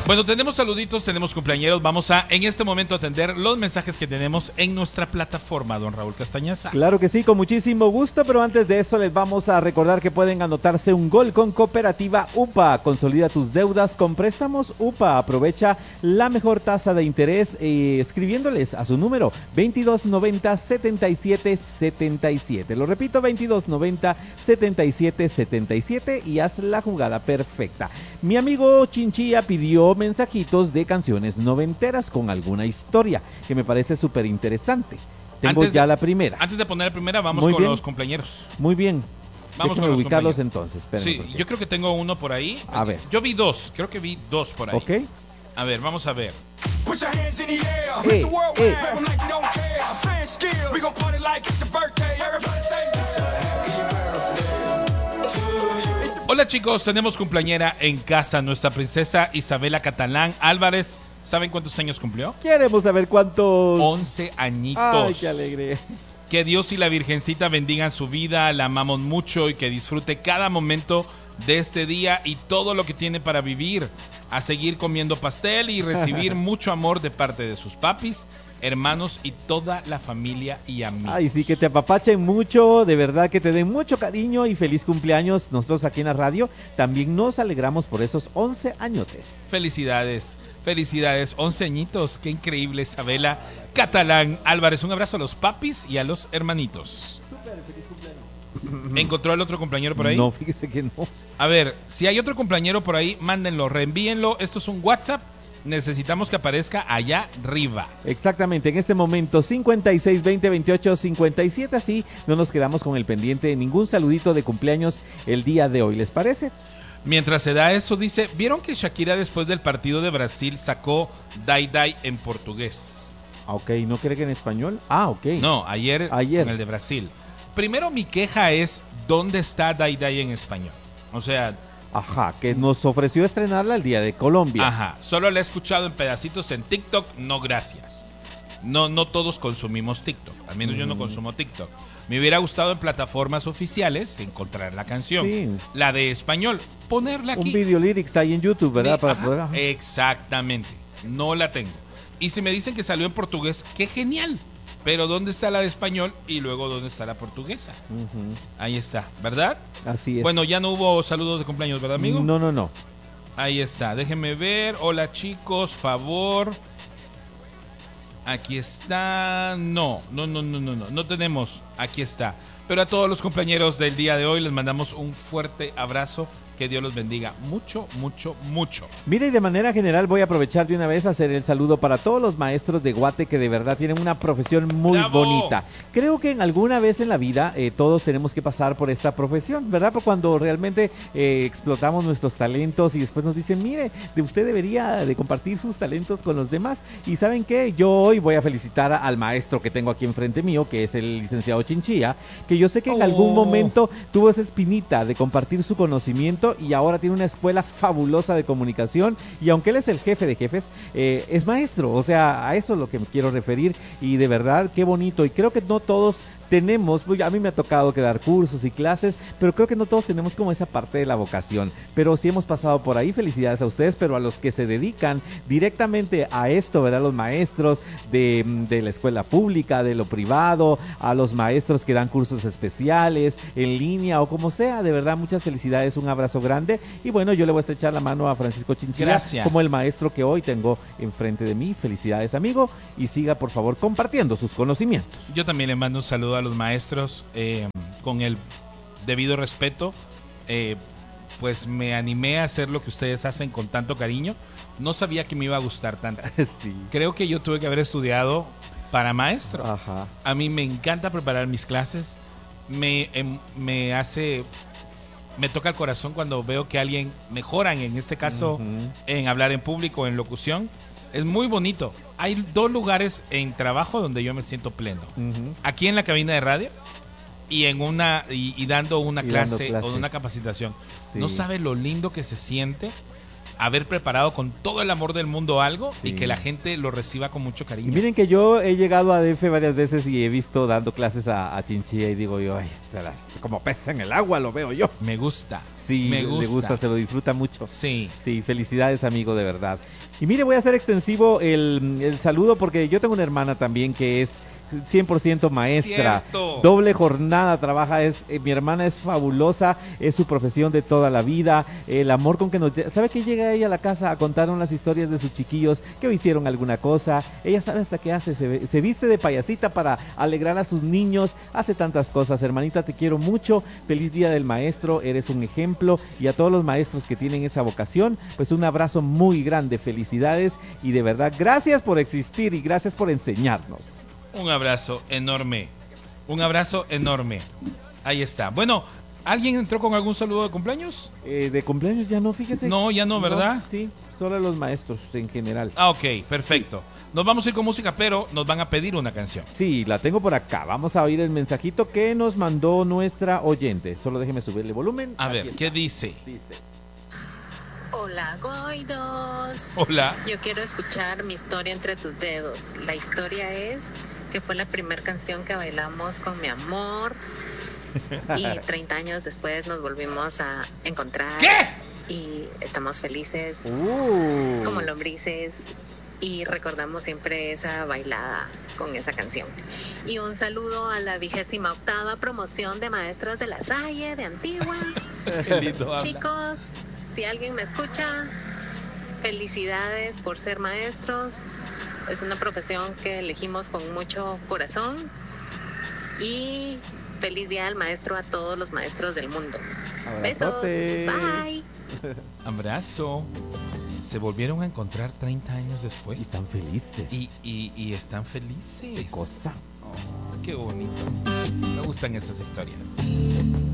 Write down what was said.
Bueno, tenemos saluditos, tenemos cumpleañeros. Vamos a, en este momento, atender los mensajes que tenemos en nuestra plataforma, don Raúl Castañaza. Claro que sí, con muchísimo gusto, pero antes de eso les vamos a recordar que pueden anotarse un gol con Cooperativa UPA. Consolida tus deudas con préstamos UPA. Aprovecha la mejor tasa de interés escribiéndoles a su número 2290-7777. Lo repito, 2290-7777 y haz la jugada perfecta. Mi amigo Chinchilla pidió mensajitos de canciones noventeras con alguna historia que me parece súper interesante. Tengo ya la primera. Antes de poner la primera, vamos con los cumpleañeros. Muy bien. Vamos a ubicarlos entonces. Sí, yo creo que tengo uno por ahí. A ver. Yo vi dos, creo que vi dos por ahí. Ok. A ver, vamos a ver. Hola chicos, tenemos cumpleañera en casa, nuestra princesa Isabela Catalán Álvarez. ¿Saben cuántos años cumplió? Queremos saber cuántos. 11 añitos. Ay, qué alegre. Que Dios y la Virgencita bendigan su vida, la amamos mucho y que disfrute cada momento de este día y todo lo que tiene para vivir. A seguir comiendo pastel y recibir mucho amor de parte de sus papis, hermanos y toda la familia y amigos. Ay, sí, que te apapachen mucho, de verdad que te den mucho cariño y feliz cumpleaños. Nosotros aquí en la radio también nos alegramos por esos 11 añotes. Felicidades, 11 añitos, qué increíble Isabela Catalán Álvarez. Un abrazo a los papis y a los hermanitos. Súper, feliz cumpleaños. ¿Encontró el otro cumpleañero por ahí? No, fíjese que no. A ver, si hay otro cumpleañero por ahí, mándenlo, reenvíenlo. Esto es un WhatsApp. Necesitamos que aparezca allá arriba. Exactamente, en este momento 56 20 28 57, así no nos quedamos con el pendiente de ningún saludito de cumpleaños el día de hoy, ¿les parece? Mientras se da eso, dice, ¿vieron que Shakira después del partido de Brasil sacó Dai Dai en portugués? Ok, ¿no cree que en español? Ah, ok. No, ayer. En el de Brasil. Primero mi queja es, ¿dónde está Dai Dai en español? O sea... Ajá, que nos ofreció estrenarla el día de Colombia. Ajá, solo la he escuchado en pedacitos en TikTok, no gracias. No todos consumimos TikTok, al menos yo no consumo TikTok. Me hubiera gustado en plataformas oficiales encontrar la canción, sí. La de español, ponerla aquí. Un video lyrics ahí en YouTube, ¿verdad? Para poder... Exactamente, no la tengo. Y si me dicen que salió en portugués, qué genial. Pero ¿dónde está la de español? Y luego ¿dónde está la portuguesa? Ahí está, ¿verdad? Así es. Bueno, ya no hubo saludos de cumpleaños, ¿verdad, amigo? No. Ahí está, déjenme ver. Hola chicos, favor. Aquí está. No tenemos. Aquí está. Pero a todos los compañeros del día de hoy les mandamos un fuerte abrazo. Que Dios los bendiga mucho. Mira, y de manera general voy a aprovechar de una vez a hacer el saludo para todos los maestros de Guate que de verdad tienen una profesión muy bonita. Creo que en alguna vez en la vida todos tenemos que pasar por esta profesión, ¿verdad? Porque cuando realmente explotamos nuestros talentos y después nos dicen, mire, usted debería de compartir sus talentos con los demás. Y ¿saben qué? Yo hoy voy a felicitar al maestro que tengo aquí enfrente mío, que es el licenciado Chinchilla, que yo sé que en algún momento tuvo esa espinita de compartir su conocimiento y ahora tiene una escuela fabulosa de comunicación y aunque él es el jefe de jefes, es maestro, o sea, a eso es lo que me quiero referir y de verdad, qué bonito y creo que no todos tenemos, a mí me ha tocado que dar cursos y clases, pero creo que no todos tenemos como esa parte de la vocación, pero sí hemos pasado por ahí, felicidades a ustedes, pero a los que se dedican directamente a esto, ¿verdad? Los maestros de la escuela pública, de lo privado, a los maestros que dan cursos especiales, en línea o como sea, de verdad, muchas felicidades, un abrazo grande y bueno, yo le voy a estrechar la mano a Francisco Chinchilla, como el maestro que hoy tengo enfrente de mí, felicidades amigo, y siga por favor compartiendo sus conocimientos. Yo también le mando un saludo a los maestros con el debido respeto, pues me animé a hacer lo que ustedes hacen con tanto cariño. No sabía que me iba a gustar tanto. Sí. Creo que yo tuve que haber estudiado para maestro. Ajá. A mí me encanta preparar mis clases. Me toca el corazón cuando veo que alguien mejoran, en este caso en hablar en público, en locución. Es muy bonito. Hay dos lugares en trabajo donde yo me siento pleno. Aquí en la cabina de radio y dando una clase o una capacitación. Sí. No sabe lo lindo que se siente haber preparado con todo el amor del mundo algo Sí. y que la gente lo reciba con mucho cariño. Y miren que yo he llegado a DF varias veces y he visto dando clases a Chinchilla y digo yo, ay, como pesa en el agua, lo veo yo. Me gusta. Sí, me le gusta, se lo disfruta mucho. Sí. Sí, felicidades amigo, de verdad. Y mire, voy a hacer extensivo el saludo porque yo tengo una hermana también que es 100% maestra. Cierto. Doble jornada trabaja, mi hermana es fabulosa, es su profesión de toda la vida, el amor con que ¿sabe que llega ella a la casa a contar unas historias de sus chiquillos que hicieron alguna cosa? Ella sabe hasta qué hace, se viste de payasita para alegrar a sus niños, hace tantas cosas. Hermanita, te quiero mucho, feliz día del maestro, eres un ejemplo, y a todos los maestros que tienen esa vocación, pues un abrazo muy grande, felicidades, y de verdad gracias por existir y gracias por enseñarnos. Un abrazo enorme. Un abrazo enorme. Ahí está. Bueno, ¿alguien entró con algún saludo de cumpleaños? De cumpleaños ya no, fíjese. No, ya no, ¿verdad? Sí, solo a los maestros en general. Ah, ok, perfecto. Nos vamos a ir con música, pero nos van a pedir una canción. Sí, la tengo por acá. Vamos a oír el mensajito que nos mandó nuestra oyente. Solo déjeme subirle volumen. A Aquí ver, está. ¿qué dice? Dice. Hola, Goidos. Hola. Yo quiero escuchar Mi historia entre tus dedos. La historia es que fue la primera canción que bailamos con mi amor y 30 años después nos volvimos a encontrar. ¿Qué? Y estamos felices como lombrices y recordamos siempre esa bailada con esa canción. Y un saludo a la 28ª promoción de Maestros de la Salle de Antigua. Qué lindo habla. Chicos, si alguien me escucha, felicidades por ser maestros. Es una profesión que elegimos con mucho corazón. Y feliz día del maestro a todos los maestros del mundo. Besos. Abrazote. Bye. Abrazo. Se volvieron a encontrar 30 años después. Y están felices. Y están felices. ¿Qué cosa? Oh, qué bonito. Me gustan esas historias.